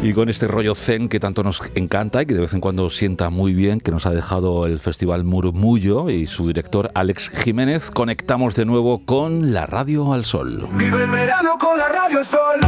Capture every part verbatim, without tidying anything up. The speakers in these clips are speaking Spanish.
Y con este rollo zen que tanto nos encanta y que de vez en cuando sienta muy bien, que nos ha dejado el Festival Murmullo y su director Alex Jiménez, conectamos de nuevo con la Radio al Sol. Vive el verano con la Radio al Sol.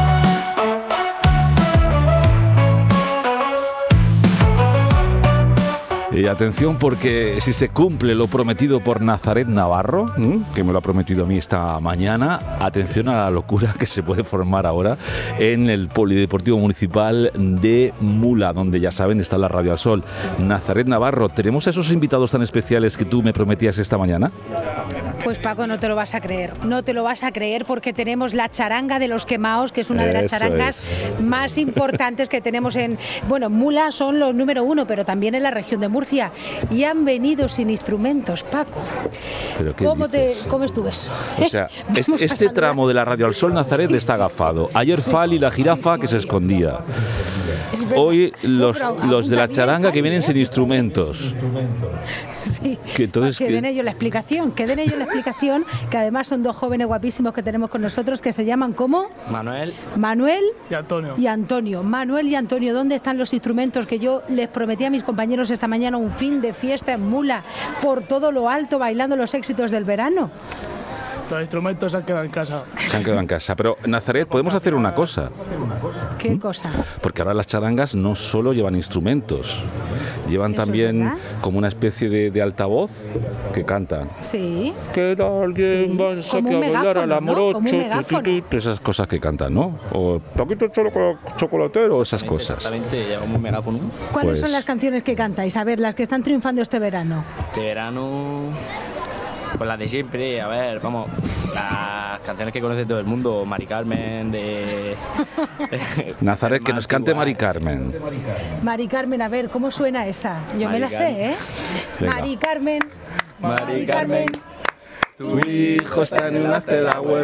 Y atención, porque si se cumple lo prometido por Nazaret Navarro, ¿m? que me lo ha prometido a mí esta mañana, atención a la locura que se puede formar ahora en el Polideportivo Municipal de Mula, donde ya saben está la Radio al Sol. Nazaret Navarro, ¿tenemos a esos invitados tan especiales que tú me prometías esta mañana? Pues Paco, no te lo vas a creer, no te lo vas a creer porque tenemos la charanga de los quemaos, que es una de las Eso charangas es. más importantes que tenemos en, bueno, Mula son los número uno, pero también en la región de Murcia, y han venido sin instrumentos, Paco. ¿Pero qué ¿Cómo, te, dices? ¿Cómo estuvo eso? O sea, Vamos este, a este saludar. tramo de la Radio al Sol, Nazaret, Sí, está sí, agafado. sí. Ayer Fali, la jirafa, que se escondía. Es verdad. Hoy los, No, pero los de la apunta bien, charanga que Fali, vienen ¿eh? sin instrumentos. Sí, Que entonces, que ¿qué? den ellos la explicación, que den ellos la explicación, que además son dos jóvenes guapísimos que tenemos con nosotros, que se llaman ¿cómo? Manuel Manuel y Antonio. y Antonio. Manuel y Antonio, ¿dónde están los instrumentos que yo les prometí a mis compañeros esta mañana? Un fin de fiesta en Mula, por todo lo alto, bailando los éxitos del verano. Los instrumentos se han quedado en casa. Se han quedado en casa. Pero, Nazaret, podemos hacer una cosa. ¿Qué cosa? Porque ahora las charangas no solo llevan instrumentos, llevan ¿Eso es también verdad? como una especie de, de altavoz que cantan. Sí. Que alguien Sí, va a como sacar un a bailar megáfono, al ¿no? amorocho, Como un megáfono. tu, tu, tu, esas cosas que cantan, ¿no? O Paquito Cholo- Chocolatero, esas cosas. Exactamente, llevamos un megáfono. ¿Cuáles Pues- son las canciones que cantáis? A ver, las que están triunfando este verano. Este verano, pues las de siempre, a ver, vamos, las canciones que conoce todo el mundo, Mari Carmen, de... Nazaret, que nos cante Mari Carmen. Mari Carmen, a ver, ¿cómo suena esa? Yo me Mari la sé, ¿eh? Venga. Mari Carmen, Mari Carmen, Tu hijo está en el after hour.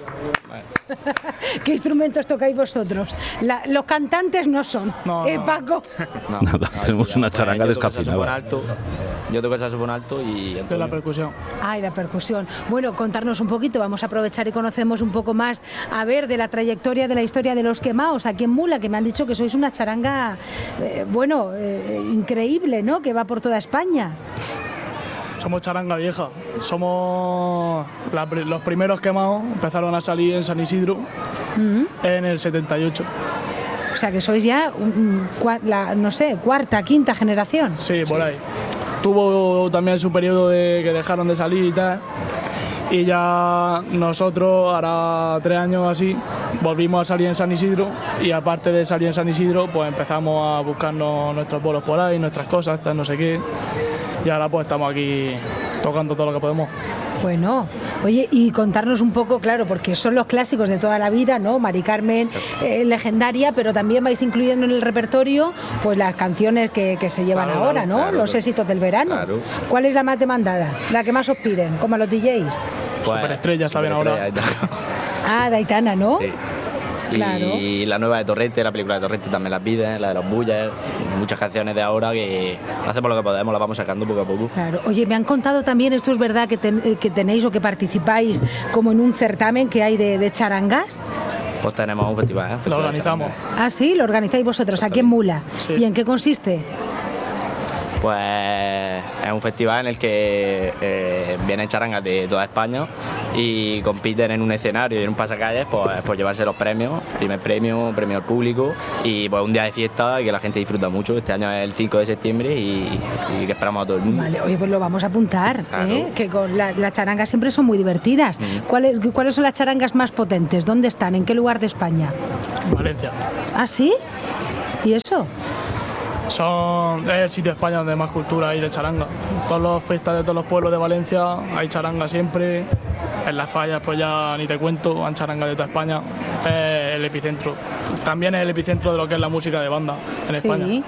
¿qué instrumentos tocáis vosotros? La- los cantantes no son, No, ¿eh, no. Paco? No, Nada, tenemos una charanga yo toco el descafeinada. saxofón alto, yo toco el saxofón alto y... De Antonio. la percusión. Ay, la percusión. Bueno, contarnos un poquito, vamos a aprovechar y conocemos un poco más, a ver, de la trayectoria, de la historia de los quemaos aquí en Mula, que me han dicho que sois una charanga, eh, bueno, eh, increíble, ¿no? Que va por toda España. Somos charanga vieja. Somos la pri- los primeros quemados. Empezaron a salir en San Isidro Mm. en el setenta y ocho. O sea, que sois ya, mm, cua- la, no sé, cuarta, quinta generación. Sí, por ahí. Tuvo también su periodo de que dejaron de salir y tal. Y ya nosotros, ahora tres años así, volvimos a salir en San Isidro. Y aparte de salir en San Isidro, pues empezamos a buscarnos nuestros bolos por ahí, nuestras cosas, tal, no sé qué. Y ahora pues estamos aquí tocando todo lo que podemos. Bueno, oye, y contarnos un poco, claro, porque son los clásicos de toda la vida, ¿no? Mari Carmen, eh, legendaria, pero también vais incluyendo en el repertorio pues las canciones que, que se llevan Claro, ahora, claro, ¿no? claro, los claro. éxitos del verano. Claro. ¿Cuál es la más demandada? La que más os piden, como a los D Js. Pues, Superestrella está bien ahora. Superestrella, Ah, de Aitana, ¿no? sí. Claro. Y la nueva de Torrente, la película de Torrente también las piden, la de los Bullers, muchas canciones de ahora que hacemos lo que podemos, las vamos sacando poco a poco. Claro. Oye, me han contado también, esto es verdad, que, ten- eh, que tenéis o que participáis como en un certamen que hay de, de charangas. Pues tenemos un festival, ¿eh? Un festival de organizamos. charanga. Ah, sí, lo organizáis vosotros aquí en Mula. Sí. ¿Y en qué consiste? Pues es un festival en el que eh, vienen charangas de toda España y compiten en un escenario y en un pasacalles pues, por llevarse los premios, primer premio, premio al público y pues un día de fiesta que la gente disfruta mucho. Este año es el cinco de septiembre y, y que esperamos a todo el mundo. Vale, oye, pues lo vamos a apuntar, Claro. ¿eh? Que con la- las charangas siempre son muy divertidas. ¿Cuáles, ¿Cuáles son las charangas más potentes? ¿Dónde están? ¿En qué lugar de España? En Valencia. ¿Ah, sí? ¿Y eso? Son, es el sitio de España donde más cultura hay de charanga. En todas las fiestas de todos los pueblos de Valencia hay charanga siempre. En las fallas, pues ya ni te cuento, han charanga de toda España. Es el epicentro. También es el epicentro de lo que es la música de banda en España. Sí.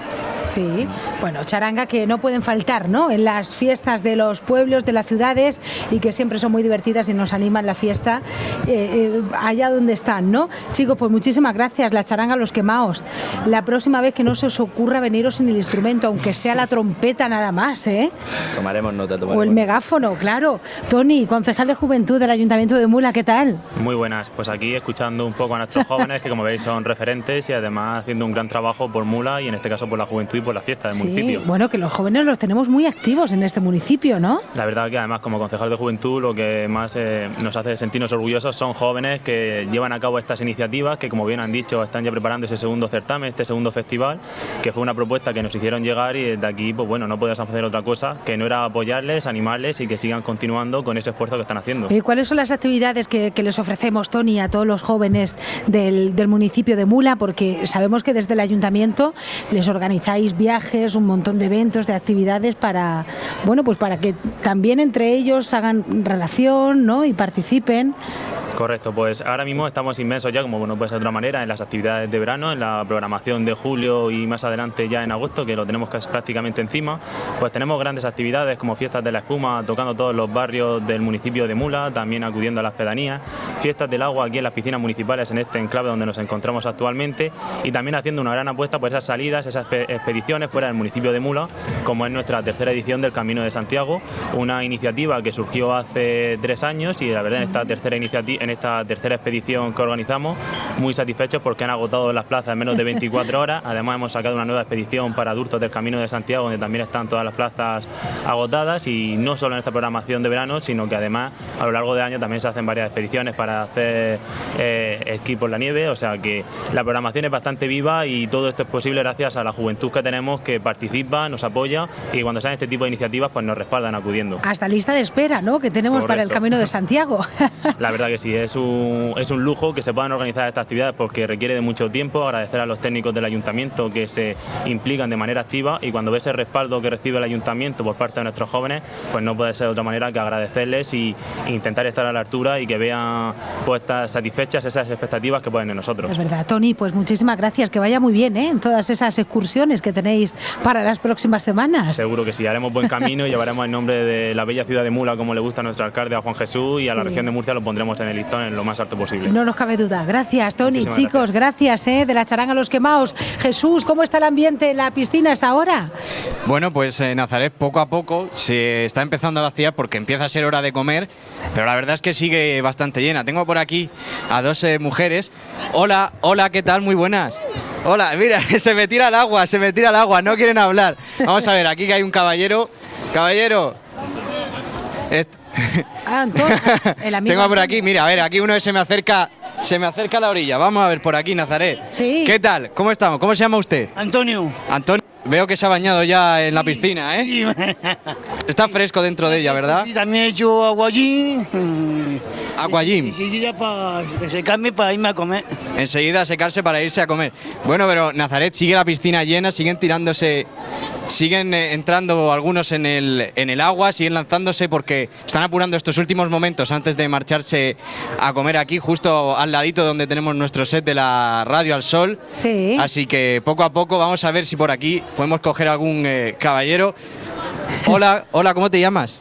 Sí, bueno, charanga que no pueden faltar, ¿no? En las fiestas de los pueblos, de las ciudades, y que siempre son muy divertidas y nos animan la fiesta eh, eh, allá donde están, ¿no? Chicos, pues muchísimas gracias. La charanga Los Quemaos. La próxima vez que no se os ocurra veniros sin el instrumento, aunque sea la trompeta nada más, ¿eh? Tomaremos nota, tomaremos O el megáfono, claro. Tony, concejal de Juventud del Ayuntamiento de Mula, ¿qué tal? Muy buenas, pues aquí escuchando un poco a nuestros jóvenes que como veis son referentes y además haciendo un gran trabajo por Mula y en este caso por la juventud y por la fiesta del Sí, municipio. bueno, que los jóvenes los tenemos muy activos en este municipio, ¿no? La verdad que además como concejal de juventud lo que más eh, nos hace sentirnos orgullosos son jóvenes que llevan a cabo estas iniciativas que como bien han dicho están ya preparando ese segundo certamen, este segundo festival, que fue una propuesta que nos hicieron llegar y desde aquí pues bueno, no podíamos hacer otra cosa que no era apoyarles, animarles y que sigan continuando con ese esfuerzo que están haciendo. ¿Y cuáles son las actividades que, que les ofrecemos, Tony, a todos los jóvenes del, del municipio de Mula? Porque sabemos que desde el ayuntamiento les organizáis viajes, un montón de eventos, de actividades para, bueno, pues para que también entre ellos hagan relación, ¿no? Y participen. Correcto, pues ahora mismo estamos inmensos ya, como no puede ser de otra manera, en las actividades de verano, en la programación de julio y más adelante ya en agosto, que lo tenemos casi prácticamente encima. Pues tenemos grandes actividades como fiestas de la espuma, tocando todos los barrios del municipio de Mula, también acudiendo a las pedanías, fiestas del agua aquí en las piscinas municipales en este enclave donde nos encontramos actualmente y también haciendo una gran apuesta por esas salidas, esas expediciones fuera del municipio de Mula, como es nuestra tercera edición del Camino de Santiago, una iniciativa que surgió hace tres años y la verdad en esta tercera iniciativa en esta tercera expedición que organizamos, muy satisfechos porque han agotado las plazas en menos de veinticuatro horas. Además hemos sacado una nueva expedición para adultos del Camino de Santiago, donde también están todas las plazas agotadas y no solo en esta programación de verano, sino que además a lo largo del año también se hacen varias expediciones para hacer eh, esquí por la nieve, o sea que la programación es bastante viva y todo esto es posible gracias a la juventud que tenemos que participa, nos apoya y cuando salen este tipo de iniciativas pues nos respaldan acudiendo. Hasta lista de espera, ¿no? Que tenemos Correcto. Para el Camino de Santiago. La verdad que sí, es un, es un lujo que se puedan organizar estas actividades porque requiere de mucho tiempo. Agradecer a los técnicos del ayuntamiento que se implican de manera activa y cuando ve ese respaldo que recibe el ayuntamiento por parte de nuestros jóvenes, pues no puede ser de otra manera que agradecerles y intentar estar a la altura y que vean pues estar satisfechas esas expectativas que ponen en nosotros. Es verdad, Tony, pues muchísimas gracias, que vaya muy bien, ¿eh? En todas esas excursiones que tenéis para las próximas semanas. Seguro que sí, haremos buen camino y llevaremos el nombre de la bella ciudad de Mula como le gusta a nuestro alcalde, a Juan Jesús, y a Sí. la región de Murcia lo pondremos en el listón en lo más alto posible. No nos cabe duda. Gracias, Tony. Muchísimas Chicos, gracias, ¿eh? De la charanga Los Quemaos. Jesús, ¿cómo está el ambiente en la piscina hasta ahora? Bueno, pues eh, Nazaret poco a poco se está empezando a vaciar porque empieza a ser hora de comer, pero la verdad es que sigue bastante llena. Tengo por aquí a dos eh, mujeres. Hola, hola, ¿qué tal? Muy buenas. Hola, mira, se me tira el agua, se me tira el agua, no quieren hablar. Vamos a ver, aquí que hay un caballero. Caballero. Est- Ah, Antonio, el amigo. Tengo por aquí, mira, a ver, aquí uno se me acerca, se me acerca a la orilla. Vamos a ver por aquí, Nazaret. Sí. ¿Qué tal? ¿Cómo estamos? ¿Cómo se llama usted? Antonio. Antonio. Veo que se ha bañado ya en la piscina, ¿eh? Sí. Está fresco dentro de ella, ¿verdad? Sí, también he hecho agua allí. Aqua Gym. Y seguida para secarme para irme a comer. Enseguida a secarse para irse a comer. Bueno, pero Nazaret, sigue la piscina llena, siguen tirándose, siguen eh, entrando algunos en el, en el agua, siguen lanzándose porque están apurando estos últimos momentos antes de marcharse a comer aquí, justo al ladito donde tenemos nuestro set de la Radio al Sol. Sí. Así que poco a poco vamos a ver si por aquí podemos coger algún eh, caballero. Hola, hola, ¿cómo te llamas?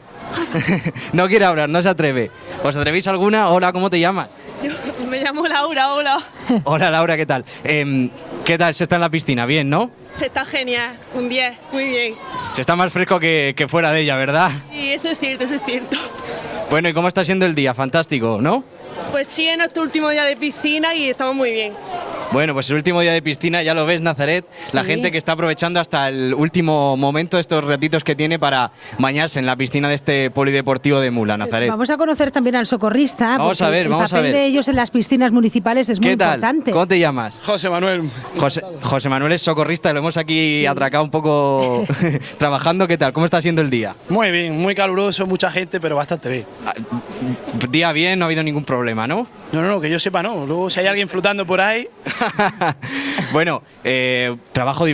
No quiere hablar, no se atreve. ¿Os atrevéis alguna? Hola, ¿cómo te llamas? Yo me llamo Laura, hola. Hola Laura, ¿qué tal? Eh, ¿Qué tal se está en la piscina? Bien, ¿no? Se está genial, un diez, muy bien. Se está más fresco que, que fuera de ella, ¿verdad? Y eso es cierto, eso es cierto. Bueno, ¿y cómo está siendo el día? Fantástico, ¿no? Pues sí, es nuestro último día de piscina y estamos muy bien. Bueno, pues el último día de piscina, ya lo ves, Nazaret, Sí. la gente que está aprovechando hasta el último momento estos ratitos que tiene para bañarse en la piscina de este polideportivo de Mula, Nazaret. Vamos a conocer también al socorrista. Vamos porque a ver, vamos a el papel ver. de ellos en las piscinas municipales es muy ¿Qué tal? importante. ¿Cómo te llamas? José Manuel. José, José Manuel es socorrista, lo hemos aquí atracado un poco trabajando. ¿Qué tal? ¿Cómo está siendo el día? Muy bien, muy caluroso, mucha gente, pero bastante bien. Día bien, no ha habido ningún problema, ¿no? No, no, no, que yo sepa no. Luego si hay alguien flotando por ahí. Bueno, eh, trabajo